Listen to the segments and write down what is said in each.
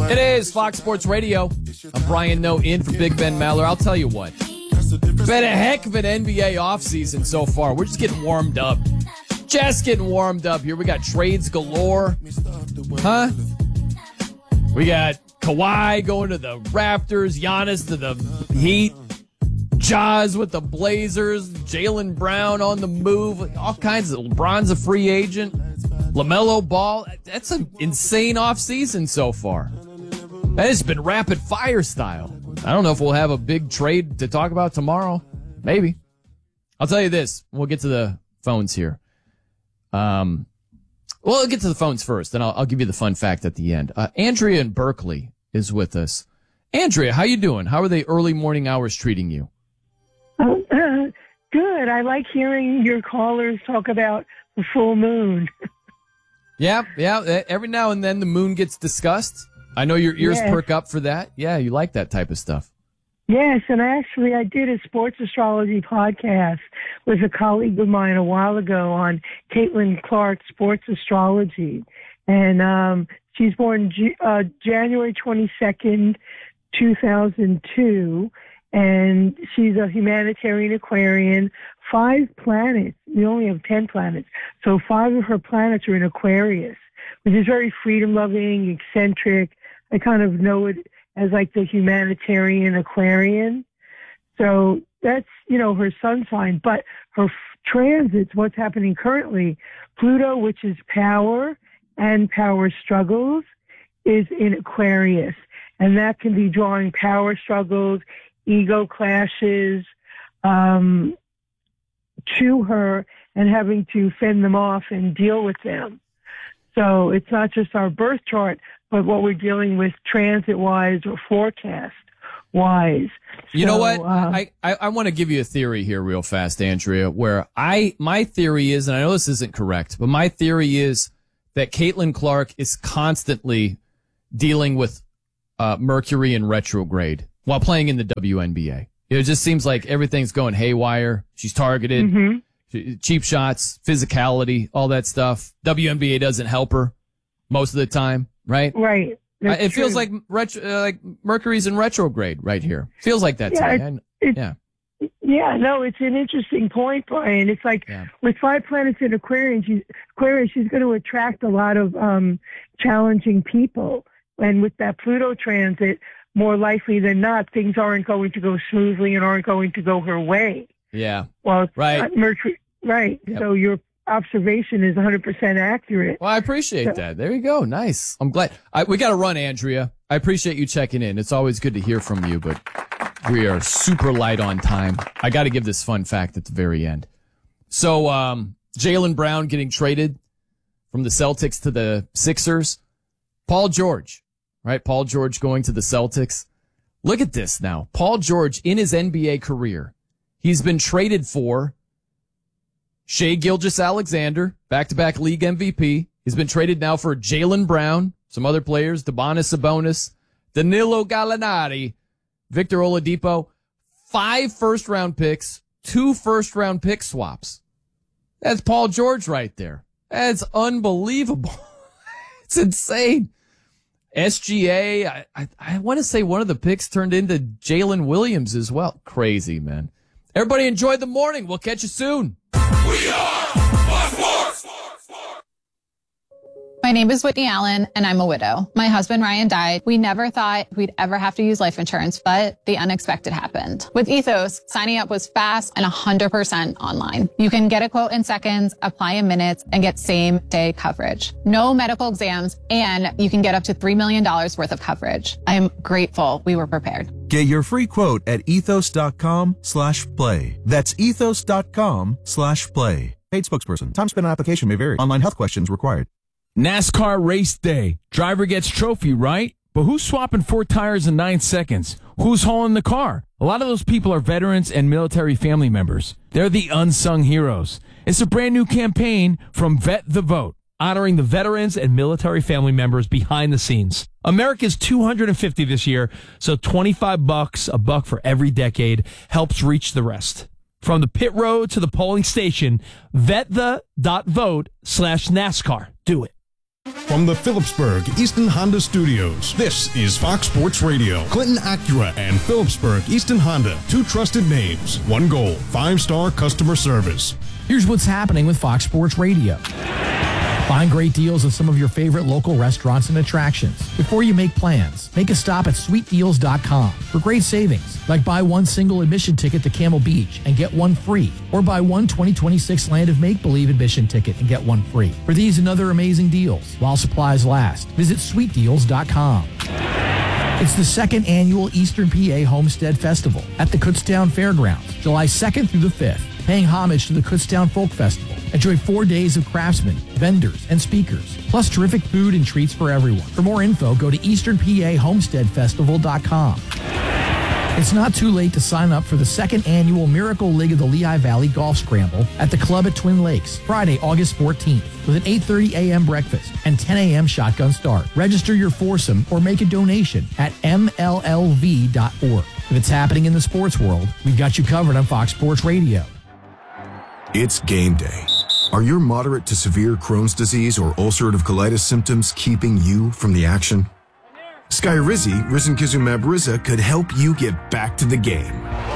It is Fox Sports Radio. I'm Brian Noe in for Big Ben Maller. I'll tell you what. Been a heck of an NBA offseason so far. We're just getting warmed up. Just getting warmed up here. We got trades galore. Huh? We got Kawhi going to the Raptors, Giannis to the Heat, Jaws with the Blazers, Jaylen Brown on the move, all kinds of. LeBron's a free agent, LaMelo Ball. That's an insane offseason so far. That has been rapid fire style. I don't know if we'll have a big trade to talk about tomorrow. Maybe. I'll tell you this. We'll get to the phones here. Well, I'll get to the phones first, then I'll give you the fun fact at the end. Andrea in Berkeley is with us. Andrea, how you doing? How are the early morning hours treating you? Good. I like hearing your callers talk about the full moon. Yeah. Every now and then the moon gets discussed. I know your ears perk up for that. Yeah, you like that type of stuff. Yes, and I did a sports astrology podcast with a colleague of mine a while ago on Caitlin Clark Sports Astrology. And she's born January 22nd, 2002. And she's a humanitarian Aquarian. 5 planets. We only have 10 planets. So 5 of her planets are in Aquarius, which is very freedom-loving, eccentric. I kind of know it as like the humanitarian Aquarian. So that's, her sun sign. But her transits, what's happening currently, Pluto, which is power and power struggles, is in Aquarius. And that can be drawing power struggles, ego clashes, to her and having to fend them off and deal with them. So it's not just our birth chart, but what we're dealing with transit-wise or forecast-wise. You know what? I want to give you a theory here real fast, Andrea, where my theory is, and I know this isn't correct, but my theory is that Caitlin Clark is constantly dealing with Mercury in retrograde while playing in the WNBA. It just seems like everything's going haywire. She's targeted, cheap shots, physicality, all that stuff. WNBA doesn't help her most of the time, right? Right. It feels like Mercury's in retrograde right here. Feels like that to me. Yeah, no, it's an interesting point, Brian. It's like with 5 planets in Aquarius, she's going to attract a lot of challenging people. And with that Pluto transit, more likely than not, things aren't going to go smoothly and aren't going to go her way. Yeah. Well, right. Mercury, right. Yep. So your observation is 100% accurate. Well, I appreciate that. There you go. Nice. I'm glad. We got to run, Andrea. I appreciate you checking in. It's always good to hear from you, but we are super light on time. I got to give this fun fact at the very end. So, Jaylen Brown getting traded from the Celtics to the Sixers. Paul George, right? Paul George going to the Celtics. Look at this now. Paul George in his NBA career, he's been traded for Shai Gilgeous-Alexander, back-to-back league MVP. He's been traded now for Jaylen Brown, some other players, Domantas Sabonis, Danilo Gallinari, Victor Oladipo, 5 first-round picks, 2 first-round pick swaps. That's Paul George right there. That's unbelievable. It's insane. SGA, I want to say one of the picks turned into Jalen Williams as well. Crazy, man. Everybody enjoy the morning. We'll catch you soon. We are Fox Sports. My name is Whitney Allen, and I'm a widow. My husband, Ryan, died. We never thought we'd ever have to use life insurance, but the unexpected happened. With Ethos, signing up was fast and 100% online. You can get a quote in seconds, apply in minutes, and get same-day coverage. No medical exams, and you can get up to $3 million worth of coverage. I am grateful we were prepared. Get your free quote at ethos.com/play. That's ethos.com/play. Paid spokesperson. Time spent on application may vary. Online health questions required. NASCAR race day. Driver gets trophy, right? But who's swapping 4 tires in 9 seconds? Who's hauling the car? A lot of those people are veterans and military family members. They're the unsung heroes. It's a brand new campaign from Vet the Vote, honoring the veterans and military family members behind the scenes. America's 250 this year, so $25, a buck for every decade, helps reach the rest. From the pit road to the polling station, vetThe.vote/NASCAR. Do it. From the Phillipsburg Easton Honda Studios, this is Fox Sports Radio. Clinton Acura and Phillipsburg Easton Honda, two trusted names, one goal, 5-star customer service. Here's what's happening with Fox Sports Radio. Find great deals at some of your favorite local restaurants and attractions. Before you make plans, make a stop at sweetdeals.com for great savings, like buy one single admission ticket to Camel Beach and get one free, or buy one 2026 Land of Make-Believe admission ticket and get one free. For these and other amazing deals, while supplies last, visit sweetdeals.com. It's the second annual Eastern PA Homestead Festival at the Kutztown Fairgrounds, July 2nd through the 5th, paying homage to the Kutztown Folk Festival. Enjoy 4 days of craftsmen, vendors, and speakers, plus terrific food and treats for everyone. For more info, go to easternpahomesteadfestival.com. It's not too late to sign up for the second annual Miracle League of the Lehigh Valley Golf Scramble at the club at Twin Lakes, Friday, August 14th, with an 8:30 a.m. breakfast and 10 a.m. shotgun start. Register your foursome or make a donation at mllv.org. If it's happening in the sports world, we've got you covered on Fox Sports Radio. It's game day. Are your moderate to severe Crohn's disease or ulcerative colitis symptoms keeping you from the action? Skyrizi, risankizumab Riza, could help you get back to the game.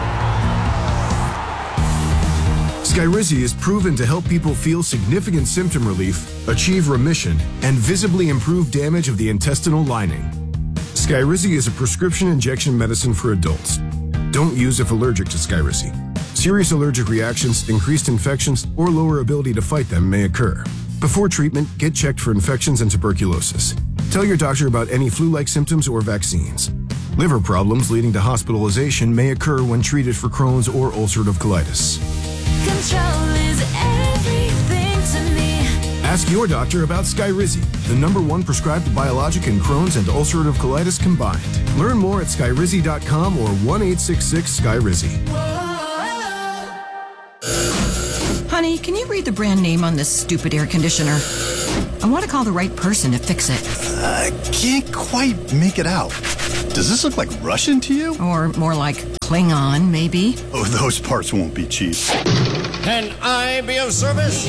Skyrizi is proven to help people feel significant symptom relief, achieve remission, and visibly improve damage of the intestinal lining. Skyrizi is a prescription injection medicine for adults. Don't use if allergic to Skyrizi. Serious allergic reactions, increased infections, or lower ability to fight them may occur. Before treatment, get checked for infections and tuberculosis. Tell your doctor about any flu-like symptoms or vaccines. Liver problems leading to hospitalization may occur when treated for Crohn's or ulcerative colitis. Control is everything to me. Ask your doctor about Skyrizi, the #1 prescribed biologic in Crohn's and ulcerative colitis combined. Learn more at skyrizi.com or 1-866-SKYRIZI. Honey, can you read the brand name on this stupid air conditioner? I want to call the right person to fix it. I can't quite make it out. Does this look like Russian to you? Or more like Klingon, maybe? Oh, those parts won't be cheap. Can I be of service?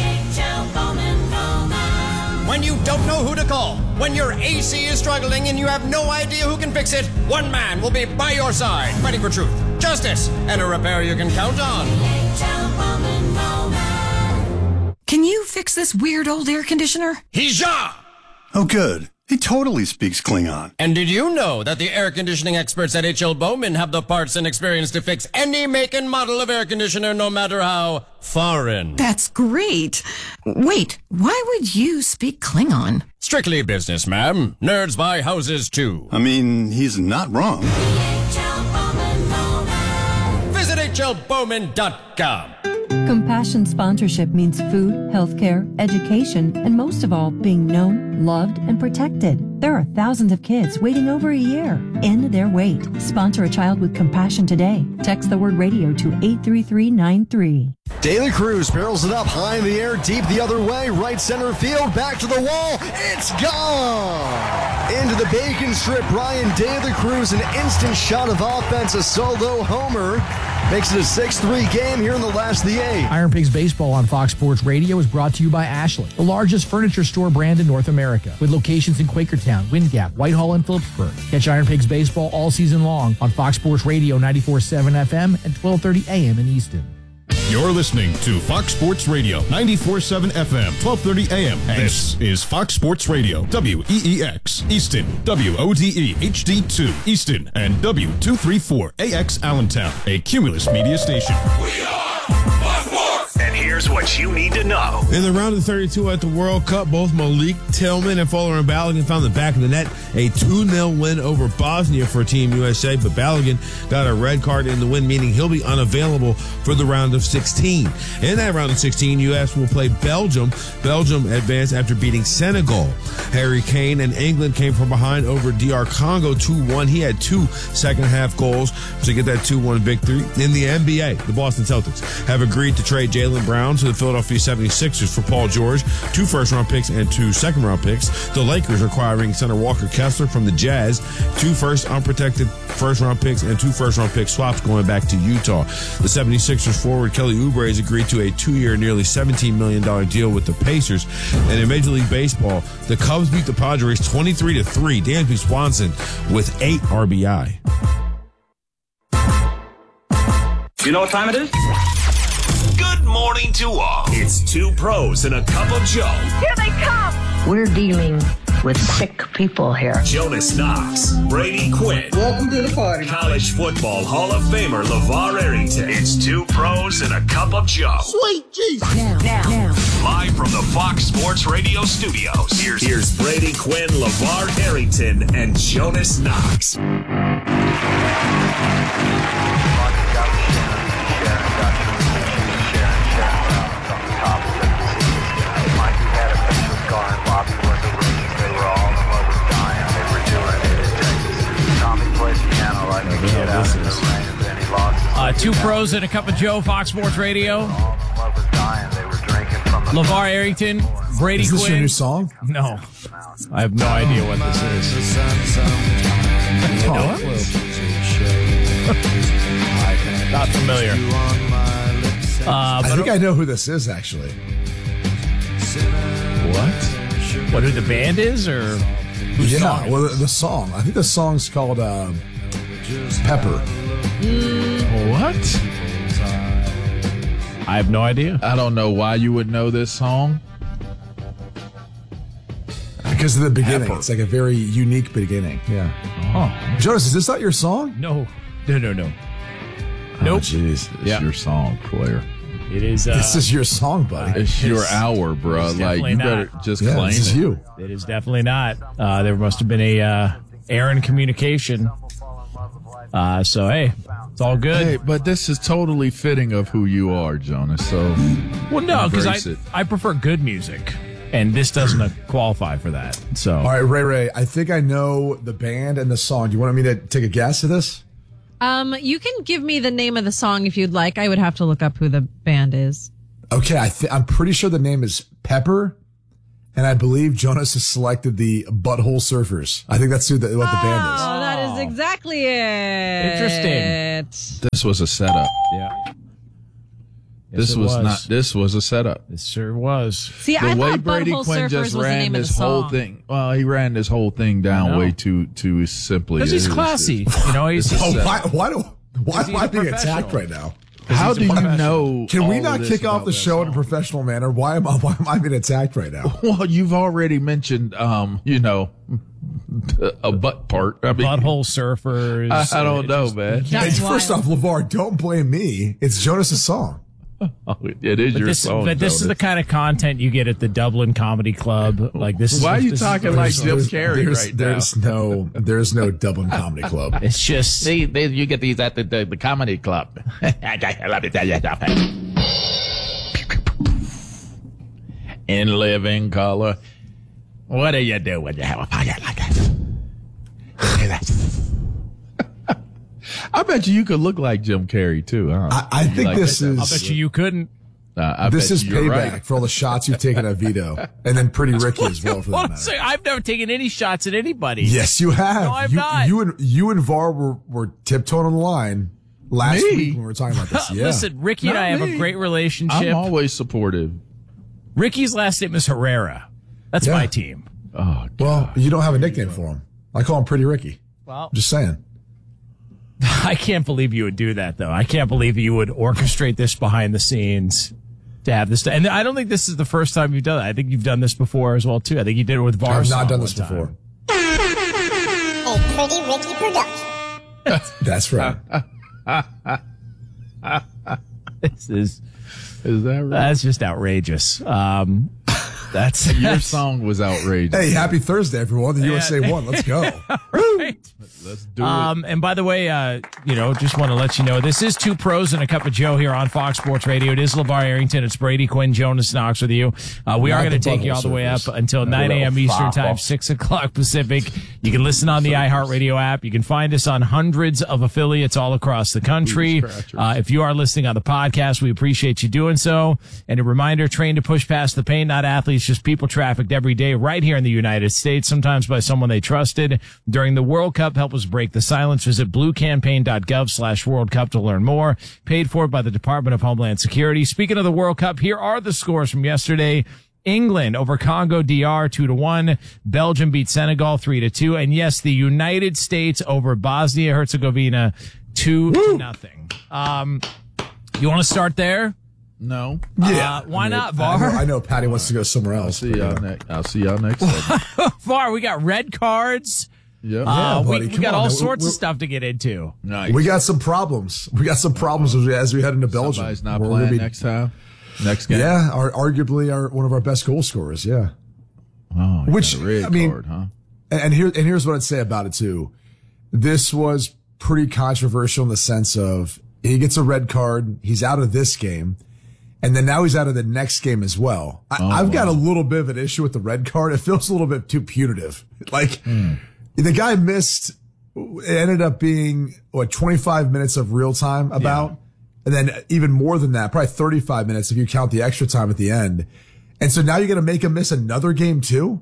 When you don't know who to call, when your AC is struggling and you have no idea who can fix it, one man will be by your side, fighting for truth, justice, and a repair you can count on. Can you fix this weird old air conditioner? Hija! Oh, good. He totally speaks Klingon. And did you know that the air conditioning experts at H.L. Bowman have the parts and experience to fix any make and model of air conditioner, no matter how foreign? That's great. Wait, why would you speak Klingon? Strictly business, ma'am. Nerds buy houses, too. I mean, he's not wrong. Visit hlbowman.com. Compassion sponsorship means food, healthcare, education, and most of all, being known, loved, and protected. There are thousands of kids waiting over a year. End their wait. Sponsor a child with compassion today. Text the word radio to 83393. Daily Cruz barrels it up high in the air, deep the other way, right center field, back to the wall. It's gone! Into the bacon strip, Ryan De La Cruz, an instant shot of offense, a solo homer. Makes it a 6-3 game here in the last of the 8th. Iron Pigs Baseball on Fox Sports Radio is brought to you by Ashley, the largest furniture store brand in North America, with locations in Quakertown, Wind Gap, Whitehall, and Phillipsburg. Catch Iron Pigs Baseball all season long on Fox Sports Radio 94.7 FM and 1230 AM in Easton. You're listening to Fox Sports Radio, 94.7 FM, 1230 AM. This is Fox Sports Radio, WEEX, Easton, WODE, HD2, Easton, and W234AX Allentown, a Cumulus media station. We are Fox Sports. And here's what you need to know. In the round of 32 at the World Cup, both Malik Tillman and Folarin Balogun found the back of the net. A 2-0 win over Bosnia for Team USA, but Balogun got a red card in the win, meaning he'll be unavailable for the round of 16. In that round of 16, U.S. will play Belgium. Belgium advanced after beating Senegal. Harry Kane and England came from behind over DR Congo 2-1. He had 2 second-half goals to get that 2-1 victory. In the NBA, the Boston Celtics have agreed to trade Jaylen Brown round to the Philadelphia 76ers for Paul George, 2 first-round picks and 2 second-round picks. The Lakers acquiring center Walker Kessler from the Jazz, 2 unprotected first-round picks and 2 first-round pick swaps going back to Utah. The 76ers forward Kelly Oubre has agreed to a 2-year, nearly $17 million deal with the Pacers. And in Major League Baseball, the Cubs beat the Padres 23-3. Dansby Swanson with 8 RBI. You know what time it is? Good morning to all. It's 2 pros and a cup of Joe. Here they come. We're dealing with sick people here. Jonas Knox, Brady Quinn. Welcome to the party. College football Hall of Famer LeVar Arrington. It's 2 pros and a cup of Joe. Sweet Jesus. Now. Live from the Fox Sports Radio studios. Here's Brady Quinn, LeVar Arrington, and Jonas Knox. Two pros and a cup of Joe, Fox Sports Radio. LeVar Arrington, Brady Quinn. Is this your new song? No. I have no idea what this is. Not familiar. I think I know who this is, actually. What? Who the band is, or whose song? Well, the song. I think the song's called Pepper. What? I have no idea. I don't know why you would know this song. Because of the beginning. Pepper. It's like a very unique beginning. Yeah. Oh. Jonas, is this not your song? No. Nope. Jeez. It's your song, player. It is. This is your song, buddy. It's your hour, bro. Like, you better just claim this is it. you. It is definitely not. There must have been a error in communication. So, hey, it's all good. Hey, but this is totally fitting of who you are, Jonas. So, well, no, because I prefer good music, and this doesn't qualify for that. So, all right, Ray, I think I know the band and the song. Do you want me to take a guess at this? You can give me the name of the song if you'd like. I would have to look up who the band is. Okay, I'm pretty sure the name is Pepper, and I believe Jonas has selected the Butthole Surfers. I think that's what the band is. Oh, that is exactly it. Interesting. this was a setup. Yeah. This was a setup. This sure was. See, the I way thought Brady Butthole Quinn Surfers just was the ran name of this the whole song. thing. Well, he ran this whole thing down way too simply. Because he's classy. You know, he's Why am I being attacked right now? How do you know? Can we all not of this kick off about the that show in a song? professional manner? Why am I being attacked right now? Well, you've already mentioned, a butt part. I mean, Butthole Surfers. I don't know, man. Hey, first off, LeVar, don't blame me. It's Jonas' song. Oh, it is your song. But this is the kind of content you get at the Dublin Comedy Club. Like this. Why are you talking like Jim Carrey right now? There's no Dublin Comedy Club. It's just see, you get these at the comedy club. Let me tell you something. In living color, what do you do when you have a pocket like that? I bet you could look like Jim Carrey too. Huh? I think Like this that. is. I bet you couldn't. This is you're payback right. for all the shots you've taken at Vito, and then Pretty Ricky as well. For that matter. I've never taken any shots at anybody. Yes, you have. No, I've not. You and VAR were tiptoeing on the line last Me? week when we were talking about this. Yeah. Listen, Ricky and I have a great relationship. I'm always supportive. Ricky's last name is Herrera. That's my team. Oh, God. Well, you don't have a nickname for him. I call him Pretty Ricky. Well, Just saying. I can't believe you would do that, though. I can't believe you would orchestrate this behind the scenes to have this. And I don't think this is the first time you've done it. I think you've done this before as well, too. I think you did it with VAR. I've not done this before. A Pretty Ricky production. That's right. This is that right? That's just outrageous. That's Your song was outrageous. Hey, happy Thursday, everyone. The USA won. Let's go. Right. Let's do it. And by the way, just want to let you know, this is Two Pros and a Cup of Joe here on Fox Sports Radio. It is LeVar Arrington. It's Brady Quinn, Jonas Knox with you. We are going to take you all the way up until 9 a.m. Eastern Time, 6 o'clock Pacific. You can listen on the iHeartRadio app. You can find us on hundreds of affiliates all across the country. If you are listening on the podcast, we appreciate you doing so. And a reminder, train to push past the pain, not athletes, just people trafficked every day right here in the United States, sometimes by someone they trusted. During the World Cup, help us break the silence. Visit bluecampaign.gov/World Cup to learn more. Paid for by the Department of Homeland Security. Speaking of the World Cup, here are the scores from yesterday. England over Congo DR 2-1. Belgium beat Senegal 3-2. And yes, the United States over Bosnia Herzegovina 2-0. You want to start there? No. Yeah. Why not, VAR? I know Patty wants to go somewhere else. I'll see y'all next time. VAR, we got red cards. Yeah, buddy, we got all sorts of stuff to get into. Nice. We got some problems. As we head into Belgium. Somebody's not playing next time. Next game. Yeah, arguably one of our best goal scorers. Yeah. Oh, which card, huh? And here's what I'd say about it too. This was pretty controversial in the sense of he gets a red card. He's out of this game. And then now he's out of the next game as well. I've got a little bit of an issue with the red card. It feels a little bit too punitive. The guy missed, it ended up being, 25 minutes of real time about. Yeah. And then even more than that, probably 35 minutes if you count the extra time at the end. And so now you're going to make him miss another game too?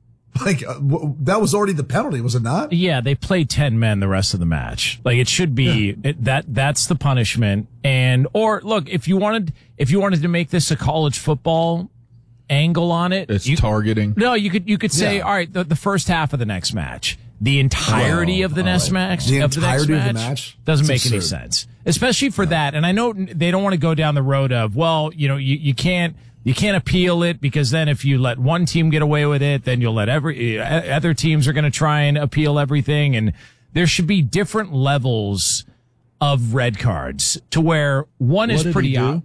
That was already the penalty, was it not? Yeah, they played 10 men the rest of the match. It should be that's the punishment. Or look, if you wanted to make this a college football angle on it, it's targeting. No, you could say, all right, the first half of the next match, the entirety of the next match, doesn't make any sense, especially for that. And I know they don't want to go down the road of, you can't appeal it because then if you let one team get away with it, then you'll let other teams are going to try and appeal everything. And there should be different levels of red cards to where one is pretty out.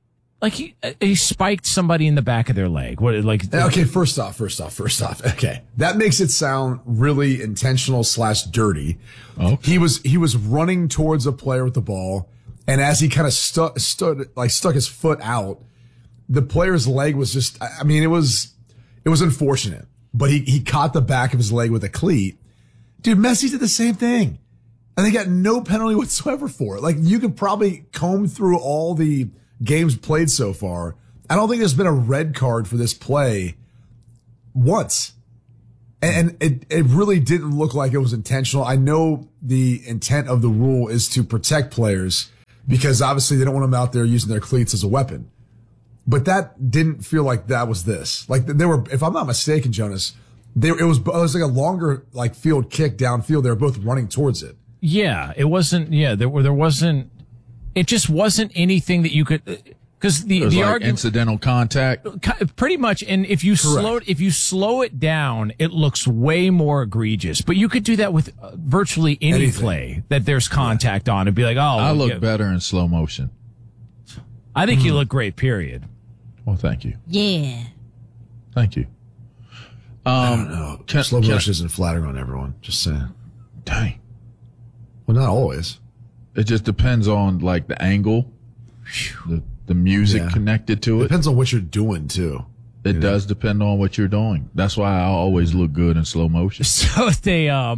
He spiked somebody in the back of their leg. Okay, first off. Okay. That makes it sound really intentional / dirty. Okay. He was running towards a player with the ball, and as he kind of stuck his foot out, the player's leg was just, it was unfortunate, but he caught the back of his leg with a cleat. Dude, Messi did the same thing. And they got no penalty whatsoever for it. You could probably comb through all the games played so far. I don't think there's been a red card for this play once. And it really didn't look like it was intentional. I know the intent of the rule is to protect players because obviously they don't want them out there using their cleats as a weapon. But that didn't feel like that was this. They were, if I'm not mistaken, Jonas, it was like a longer field kick downfield. They were both running towards it. Yeah, it wasn't. Yeah, there wasn't. It just wasn't anything that you could, because the argument, incidental contact, pretty much. And if you slow it down, it looks way more egregious. But you could do that with virtually any play that there's contact on, and be like, oh, I look better in slow motion. I think you look great. Period. Well, thank you. Yeah. Thank you. I don't know. Slow motion isn't flattering on everyone. Just saying. Dang. Well, not always. It just depends on the angle, the music connected to it. Depends on what you're doing too. It does depend on what you're doing. That's why I always look good in slow motion. So they I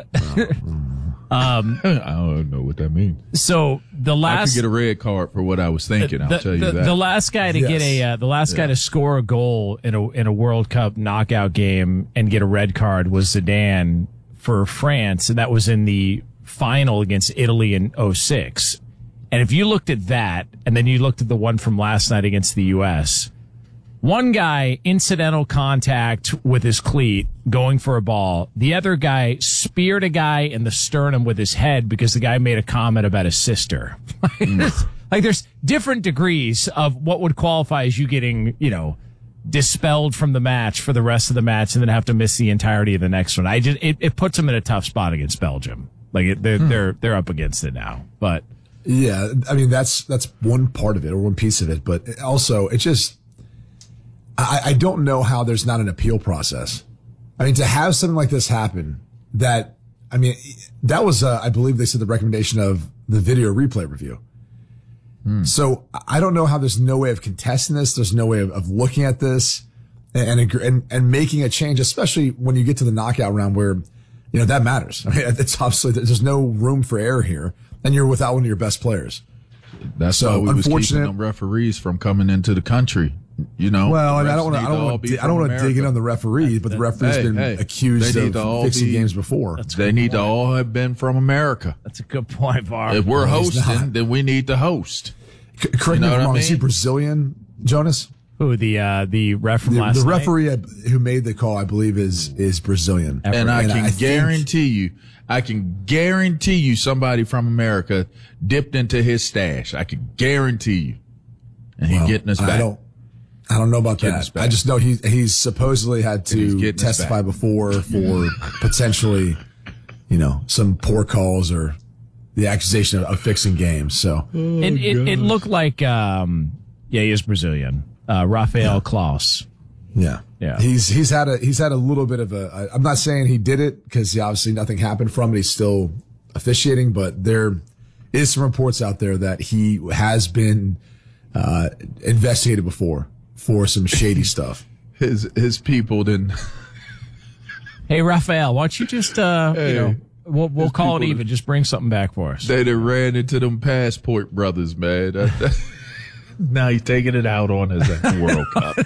don't know what that means. So I could get a red card for what I was thinking. I'll tell you that. The last guy to get guy to score a goal in a World Cup knockout game and get a red card was Zidane for France, and that was in the final against Italy in 2006. And if you looked at that, and then you looked at the one from last night against the U.S., one guy, incidental contact with his cleat going for a ball. The other guy speared a guy in the sternum with his head because the guy made a comment about his sister. There's different degrees of what would qualify as you getting, dispelled from the match for the rest of the match and then have to miss the entirety of the next one. It puts them in a tough spot against Belgium. They're up against it now, but yeah, that's one part of it or one piece of it, but also it just, I don't know how there's not an appeal process. I mean, to have something like this happen, that was, I believe they said the recommendation of the video replay review. So I don't know how there's no way of contesting this. There's no way of looking at this and making a change, especially when you get to the knockout round where, that matters. I mean, it's obviously, there's no room for error here, and you're without one of your best players. That's why we was keeping them referees from coming into the country. Well, I don't want to dig in on the referee, but the referee's been accused of fixing games before. They need to all have been from America. That's a good point, Var. If we're hosting, then we need to host. Correct me if I'm wrong. Is he Brazilian, Jonas? Who, the ref from last night? The referee who made the call, I believe, is Brazilian. And I can guarantee you somebody from America dipped into his stash. I can guarantee you. And he's getting us back. I don't know about that. I just know he's supposedly had to testify before for potentially, some poor calls or the accusation of fixing games. So it looked like, he is Brazilian. Rafael Klaus. Yeah. He's had a little bit of I'm not saying he did it because obviously nothing happened from it. He's still officiating, but there is some reports out there that he has been investigated before for some shady stuff. His people didn't. Hey, Rafael, why don't you just we'll call it even. Just bring something back for us. They done ran into them passport brothers, man. Now he's taking it out on us at the World Cup.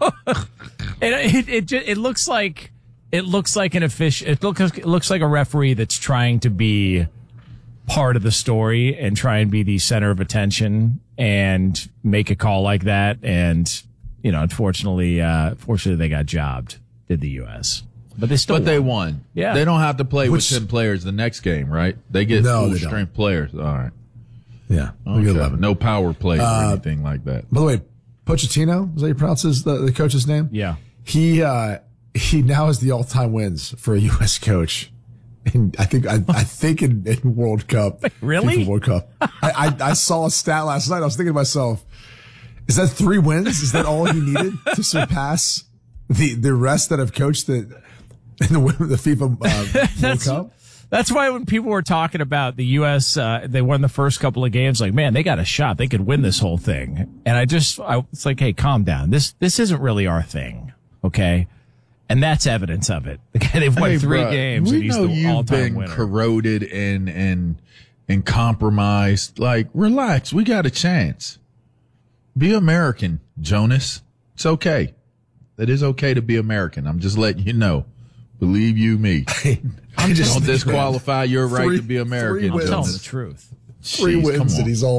It looks like an official. It looks like a referee that's trying to be part of the story and try and be the center of attention and make a call like that. And unfortunately, they got jobbed. Did the U.S. But they won. Yeah, they don't have to play with 10 players the next game, right? They get full strength players. All right. Yeah. Okay. No power play or anything like that. By the way, Pochettino, is that how you pronounce the coach's name? Yeah. He now has the all-time wins for a U.S. coach. And I think in World Cup. Really? FIFA World Cup. I saw a stat last night. I was thinking to myself, is that 3 wins? Is that all he needed to surpass the rest that have coached in the FIFA World Cup? That's why when people were talking about the U.S., they won the first couple of games, like, man, they got a shot. They could win this whole thing. And it's like, hey, calm down. This isn't really our thing. Okay. And that's evidence of it. They've won 3 games and he's the all-time winner. Corroded and compromised. Like, relax. We got a chance. Be American, Jonas. It's okay. It is okay to be American. I'm just letting you know. Believe you me. Don't disqualify your right to be American. I'm telling the truth. 3 wins and he's all